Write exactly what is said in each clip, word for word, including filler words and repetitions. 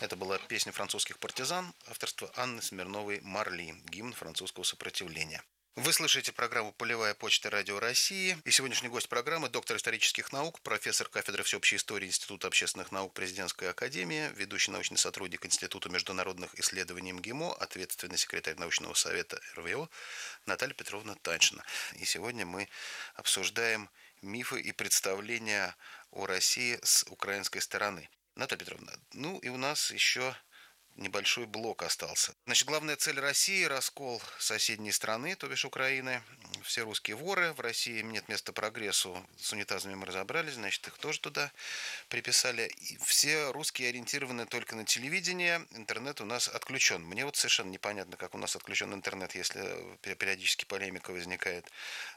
Это была песня французских партизан, авторства Анны Смирновой «Марли», гимн французского сопротивления. Вы слышите программу «Полевая почта Радио России». И сегодняшний гость программы – доктор исторических наук, профессор кафедры всеобщей истории Института общественных наук Президентской академии, ведущий научный сотрудник Института международных исследований МГИМО, ответственный секретарь научного совета эр вэ о Наталья Петровна Таньшина. И сегодня мы обсуждаем мифы и представления о России с украинской стороны. Наталья Петровна, ну и у нас еще небольшой блок остался. Значит, главная цель России – раскол соседней страны, то бишь Украины. Все русские воры. В России нет места прогрессу. С унитазами мы разобрались, значит, их тоже туда приписали. И все русские ориентированы только на телевидение. Интернет у нас отключен. Мне вот совершенно непонятно, как у нас отключен интернет, если периодически полемика возникает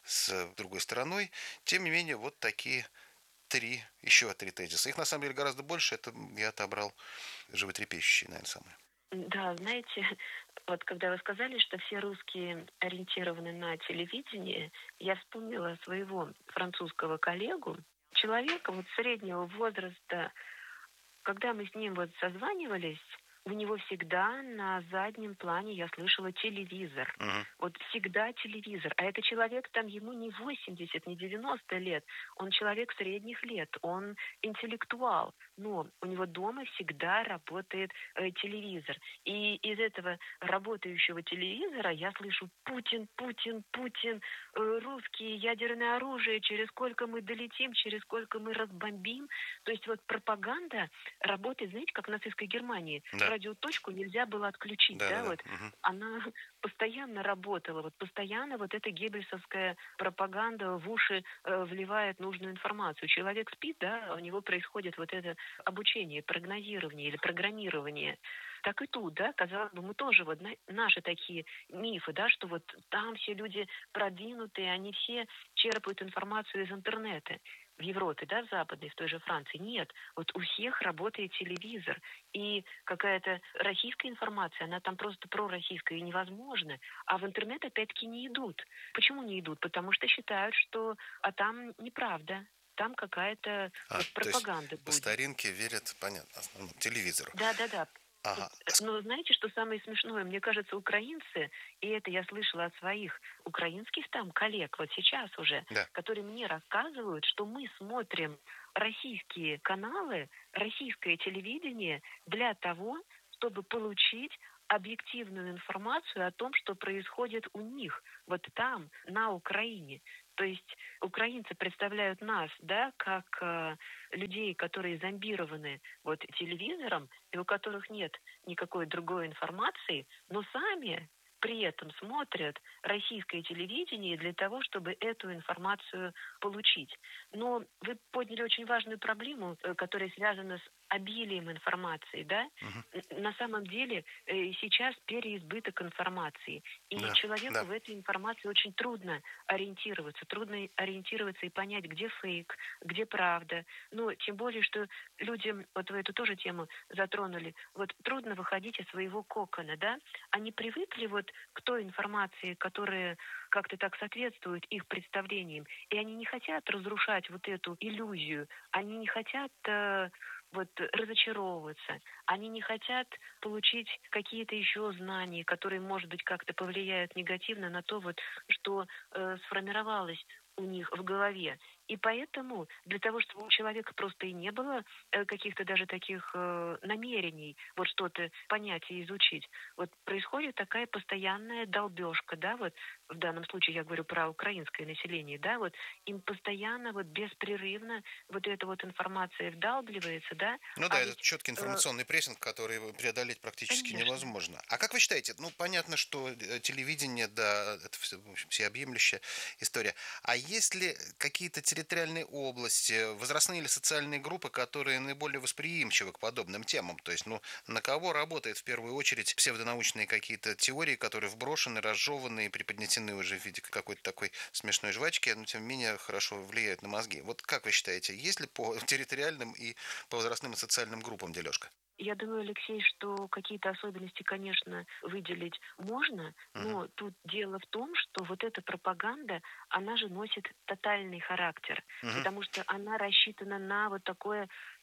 с другой стороной. Тем не менее, вот такие три, еще три тезиса. Их на самом деле гораздо больше. Это я отобрал животрепещущие, наверное, самые. Да, знаете, вот когда вы сказали, что все русские ориентированы на телевидение, я вспомнила своего французского коллегу, человека вот среднего возраста. Когда мы с ним вот созванивались, у него всегда на заднем плане я слышала телевизор. Uh-huh. Вот всегда телевизор. А это человек, там ему не восемьдесят, не девяносто лет. Он человек средних лет. Он интеллектуал. Но у него дома всегда работает э, телевизор. И из этого работающего телевизора я слышу Путин, Путин, Путин, э, русские, ядерное оружие, через сколько мы долетим, через сколько мы разбомбим. То есть вот пропаганда работает, знаете, как в нацистской Германии. Да. Радиоточку нельзя было отключить, да, да, да, вот да. Угу. она постоянно работала, вот постоянно вот эта геббельсовская пропаганда в уши э, вливает нужную информацию. Человек спит, да, у него происходит вот это обучение, прогнозирование или программирование. Так и тут, да, казалось бы, мы тоже вот на, наши такие мифы, да, что вот там все люди продвинутые, они все черпают информацию из интернета. В Европе, да, в западной, в той же Франции. Нет, вот у всех работает телевизор. И какая-то российская информация, она там просто пророссийская и невозможна. А в интернет опять-таки не идут. Почему не идут? Потому что считают, что а там неправда. Там какая-то а, вот пропаганда то есть будет. По старинке верят, понятно, основному телевизору. Да-да-да. Ага. Но знаете, что самое смешное? Мне кажется, украинцы, и это я слышала от своих украинских там коллег, вот сейчас уже, да. которые мне рассказывают, что мы смотрим российские каналы, российское телевидение для того, чтобы получить объективную информацию о том, что происходит у них, вот там, на Украине. То есть украинцы представляют нас, да, как э, людей, которые зомбированы вот телевизором, и у которых нет никакой другой информации, но сами при этом смотрят российское телевидение для того, чтобы эту информацию получить. Но вы подняли очень важную проблему, которая связана с обилием информации, да? Угу. На самом деле сейчас переизбыток информации, и да. человеку да. в этой информации очень трудно ориентироваться, трудно ориентироваться и понять, где фейк, где правда. Ну, тем более, что людям, вот вы эту тоже тему затронули, вот трудно выходить из своего кокона, да? Они привыкли вот к той информации, которая как-то так соответствует их представлениям, и они не хотят разрушать вот эту иллюзию, они не хотят э, вот разочаровываться, они не хотят получить какие-то еще знания, которые, может быть, как-то повлияют негативно на то, вот, что э, сформировалось у них в голове. И поэтому для того, чтобы у человека просто и не было э, каких-то даже таких э, намерений вот что-то понять и изучить, вот происходит такая постоянная долбежка, да, вот в данном случае я говорю про украинское население, да, вот им постоянно вот беспрерывно вот эта вот информация вдалбливается, да. Ну а да, ведь, это четкий информационный э... прессинг, который преодолеть практически Конечно. невозможно. А как вы считаете, ну понятно, что телевидение, да, это все, в общем, всеобъемлющая история. А есть ли какие-то территориальные области, возрастные или социальные группы, которые наиболее восприимчивы к подобным темам? То есть, ну, на кого работает в первую очередь псевдонаучные какие-то теории, которые вброшены, разжеваны и преподнесены уже в виде какой-то такой смешной жвачки, но тем не менее хорошо влияют на мозги. Вот как вы считаете, есть ли по территориальным и по возрастным и социальным группам дележка? Я думаю, Алексей, что какие-то особенности, конечно, выделить можно, но uh-huh. тут дело в том, что вот эта пропаганда, она же носит тотальный характер, uh-huh. потому что она рассчитана на вот такое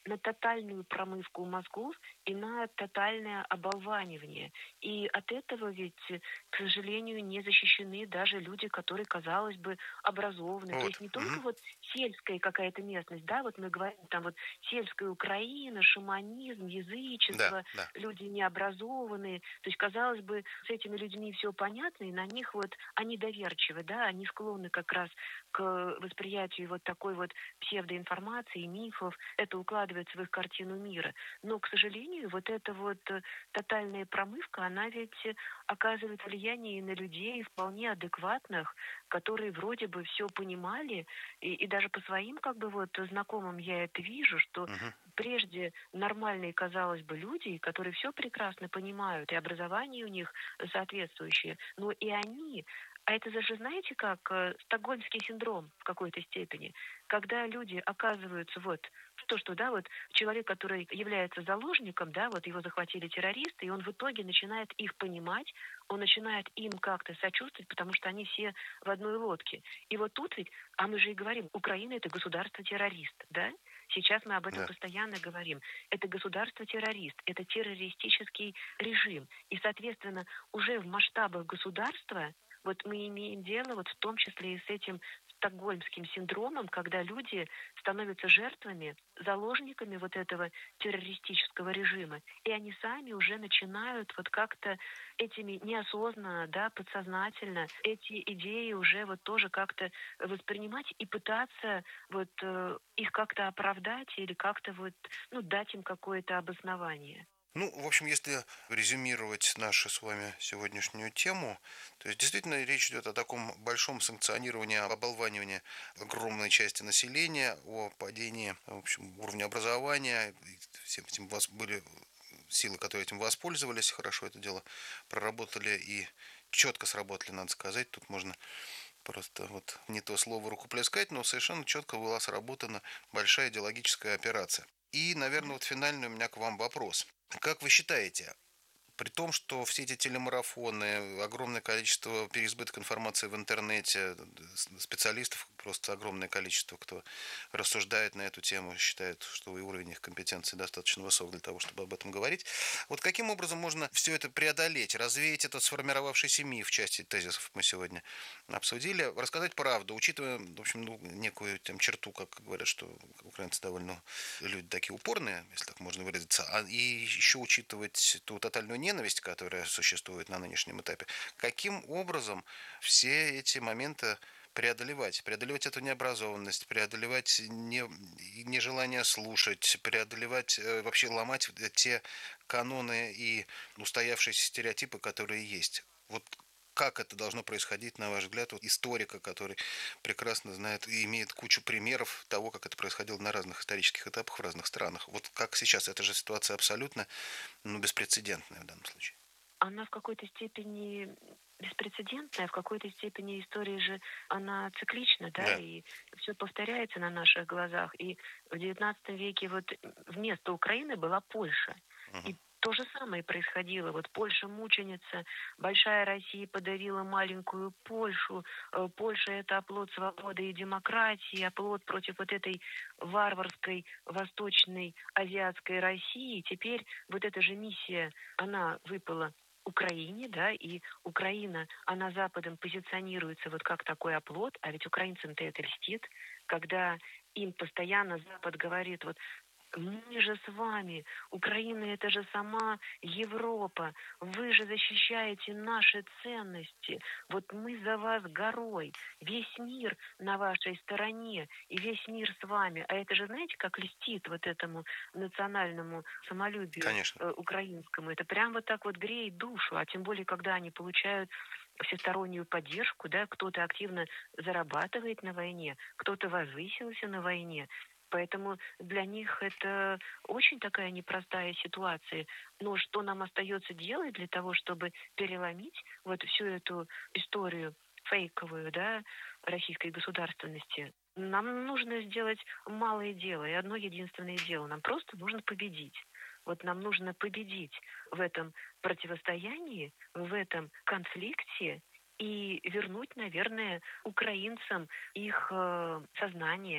на тотальную промывку мозгов и на тотальное оболванивание. И от этого ведь, к сожалению, не защищены даже люди, которые, казалось бы, образованы. То Вот. есть не только Мгм. вот сельская какая-то местность, да, вот мы говорим там вот сельская Украина, шаманизм, Да, язычество, да. люди необразованные. То есть, казалось бы, с этими людьми все понятно, и на них вот они доверчивы, да, они склонны как раз к восприятию вот такой вот псевдоинформации, мифов, это укладывается в их картину мира. Но, к сожалению, вот эта вот э, тотальная промывка, она ведь э, оказывает влияние и на людей вполне адекватных, которые вроде бы все понимали, и, и даже по своим как бы вот знакомым я это вижу, что Мгм. прежде нормальные, казалось бы, люди, которые все прекрасно понимают, и образование у них соответствующее, но и они, а это даже, знаете, как э, стокгольмский синдром в какой-то степени, когда люди оказываются вот то, что, да, вот человек, который является заложником, да, вот его захватили террористы, и он в итоге начинает их понимать, он начинает им как-то сочувствовать, потому что они все в одной лодке. И вот тут ведь, а мы же и говорим, Украина это государство-террорист, да? Сейчас мы об этом Да. постоянно говорим. Это государство-террорист, это террористический режим. И, соответственно, уже в масштабах государства вот мы имеем дело вот в том числе и с этим стокгольмским синдромом, когда люди становятся жертвами, заложниками вот этого террористического режима. И они сами уже начинают вот как-то этими неосознанно, да, подсознательно эти идеи уже вот тоже как-то воспринимать и пытаться вот э, их как-то оправдать или как-то вот, ну, дать им какое-то обоснование. Ну, в общем, если резюмировать нашу с вами сегодняшнюю тему, то есть действительно речь идет о таком большом санкционировании, оболванивании огромной части населения, о падении, в общем, уровня образования. И всем этим вас были силы, которые этим воспользовались, хорошо это дело проработали и четко сработали, надо сказать. Тут можно просто вот не то слово рукоплескать, но совершенно четко была сработана большая идеологическая операция. И, наверное, Мгм. вот финальный у меня к вам вопрос. Как вы считаете, при том, что все эти телемарафоны, огромное количество переизбытка информации в интернете, специалистов просто огромное количество, кто рассуждает на эту тему, считает, что и уровень их компетенции достаточно высок для того, чтобы об этом говорить. Вот каким образом можно все это преодолеть, развеять этот сформировавшийся миф в части тезисов мы сегодня обсудили, рассказать правду, учитывая, в общем, ну, некую там, черту, как говорят, что украинцы довольно люди такие упорные, если так можно выразиться, а и еще учитывать ту тотальную ненависть, которая существует на нынешнем этапе, каким образом все эти моменты преодолевать, преодолевать эту необразованность, преодолевать не, нежелание слушать, преодолевать, э, вообще ломать те каноны и устоявшиеся стереотипы, которые есть. Вот как это должно происходить, на ваш взгляд, вот историка, который прекрасно знает и имеет кучу примеров того, как это происходило на разных исторических этапах в разных странах. Вот как сейчас, это же ситуация абсолютно, ну, беспрецедентная в данном случае. Она в какой-то степени беспрецедентная, в какой-то степени история же, она циклична, да, Да. и все повторяется на наших глазах. И в девятнадцатом веке вот вместо Украины была Польша. Мгм. И то же самое происходило. Вот Польша мученица, большая Россия подавила маленькую Польшу. Э, Польша — это оплот свободы и демократии, оплот против вот этой варварской восточной азиатской России. Теперь вот эта же миссия, она выпала Украине, да, и Украина, она Западом позиционируется вот как такой оплот, а ведь украинцам-то это льстит, когда им постоянно Запад говорит, вот мы же с вами, Украина это же сама Европа, вы же защищаете наши ценности, вот мы за вас горой, весь мир на вашей стороне, и весь мир с вами. А это же, знаете, как льстит вот этому национальному самолюбию Конечно. э, украинскому. Это прям вот так вот греет душу, а тем более, когда они получают всестороннюю поддержку, да, кто-то активно зарабатывает на войне, кто-то возвысился на войне. Поэтому для них это очень такая непростая ситуация. Но что нам остается делать для того, чтобы переломить вот всю эту историю фейковую, да, российской государственности? Нам нужно сделать малое дело, и одно единственное дело. Нам просто нужно победить. Вот нам нужно победить в этом противостоянии, в этом конфликте и вернуть, наверное, украинцам их э, сознание,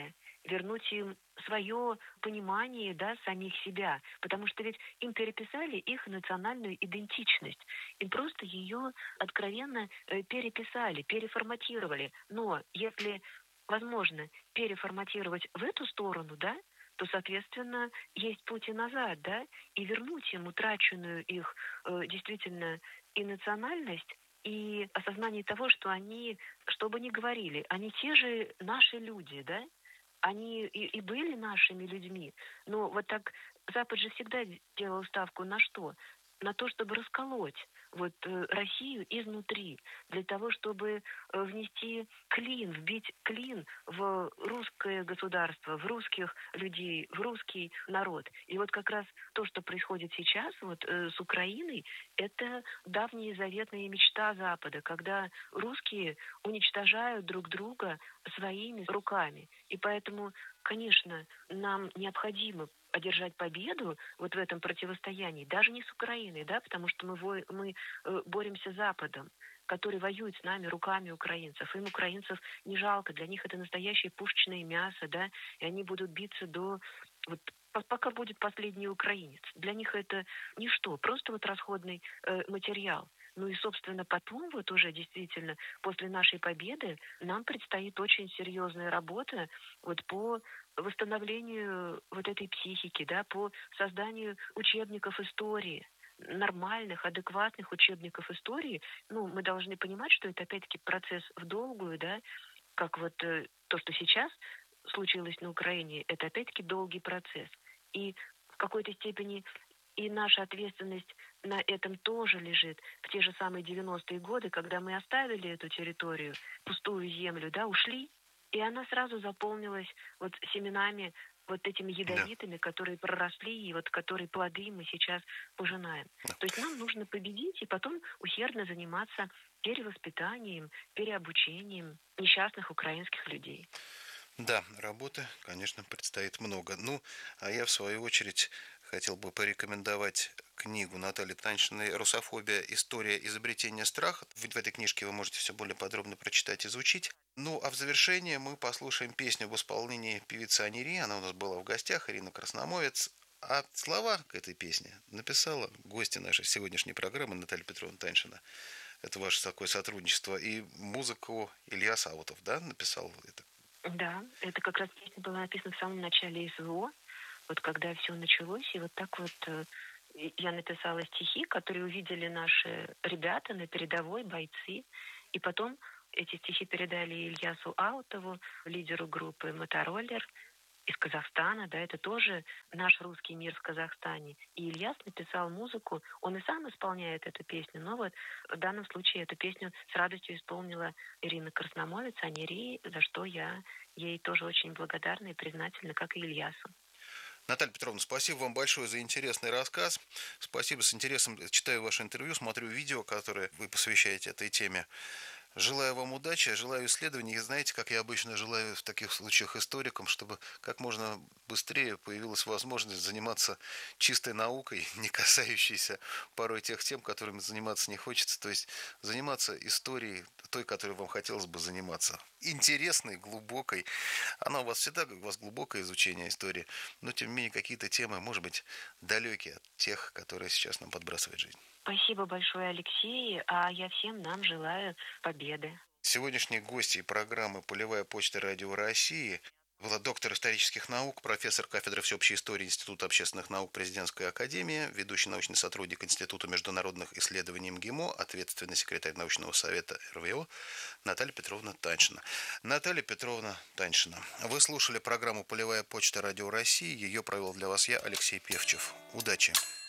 вернуть им свое понимание, да, самих себя. Потому что ведь им переписали их национальную идентичность. Им просто ее откровенно э, переписали, переформатировали. Но если возможно переформатировать в эту сторону, да, то, соответственно, есть путь и назад, да, и вернуть им утраченную их э, действительно и национальность, и осознание того, что они, что бы ни говорили, они те же наши люди, да, они и, и были нашими людьми. Но вот так Запад же всегда делал ставку на что? На то, чтобы расколоть вот э, Россию изнутри, для того, чтобы э, внести клин, вбить клин в русское государство, в русских людей, в русский народ. И вот как раз то, что происходит сейчас вот э, с Украиной, это давняя заветная мечта Запада, когда русские уничтожают друг друга своими руками. И поэтому, конечно, нам необходимо одержать победу вот в этом противостоянии, даже не с Украиной, да, потому что мы, во- мы э, боремся с Западом, который воюет с нами руками украинцев. Им украинцев не жалко, для них это настоящее пушечное мясо, да, и они будут биться до вот по- пока будет последний украинец. Для них это ничто, просто вот расходный э, материал. Ну и, собственно, потом вот уже действительно после нашей победы нам предстоит очень серьезная работа вот по восстановлению вот этой психики, да, по созданию учебников истории, нормальных, адекватных учебников истории. Ну, мы должны понимать, что это опять-таки процесс в долгую, да, как вот э, то, что сейчас случилось на Украине, это опять-таки долгий процесс. И в какой-то степени и наша ответственность на этом тоже лежит. В те же самые девяностые годы, когда мы оставили эту территорию, пустую землю, да, ушли, и она сразу заполнилась вот семенами, вот этими Да. ядовитыми, которые проросли, и вот которые плоды мы сейчас пожинаем. Да. То есть нам нужно победить и потом усердно заниматься перевоспитанием, переобучением несчастных украинских людей. Да, работы, конечно, предстоит много. Ну, а я, в свою очередь, хотел бы порекомендовать книгу Натальи Таньшиной «Русофобия. История изобретения страха». В в этой книжке вы можете все более подробно прочитать, изучить. Ну, а в завершение мы послушаем песню в исполнении певицы Анери. Она у нас была в гостях, Ирина Красномовец. А слова к этой песне написала гостья нашей сегодняшней программы Наталья Петровна Таньшина. Это ваше такое сотрудничество. И музыку Илья Саутов, да, написал это? Да, это как раз песня была написана в самом начале СВО, вот когда все началось, и вот так вот э, и я написала стихи, которые увидели наши ребята на передовой, бойцы, и потом эти стихи передали Ильясу Аутову, лидеру группы «Мотороллер» из Казахстана, да, это тоже наш русский мир в Казахстане. И Ильяс написал музыку, он и сам исполняет эту песню, но вот в данном случае эту песню с радостью исполнила Ирина Красномовец, Анери, за что я ей тоже очень благодарна и признательна, как и Ильясу. Наталья Петровна, спасибо вам большое за интересный рассказ. Спасибо, с интересом читаю ваше интервью, смотрю видео, которое вы посвящаете этой теме. Желаю вам удачи, желаю исследований. И знаете, как я обычно желаю в таких случаях историкам, чтобы как можно быстрее появилась возможность заниматься чистой наукой, не касающейся порой тех тем, которыми заниматься не хочется. То есть заниматься историей той, которой вам хотелось бы заниматься. Интересной, глубокой. Она у вас всегда, у вас глубокое изучение истории, но тем не менее какие-то темы, может быть, далекие от тех, которые сейчас нам подбрасывает жизнь. Спасибо большое, Алексей, а я всем нам желаю победы. Сегодняшней гостьей программы «Полевая почта Радио России» была доктор исторических наук, профессор кафедры всеобщей истории Института общественных наук Президентской академии, ведущий научный сотрудник Института международных исследований МГИМО, ответственный секретарь научного совета эр вэ о Наталья Петровна Таньшина. Наталья Петровна Таньшина, вы слушали программу «Полевая почта Радио России». Ее провел для вас я, Алексей Певчев. Удачи!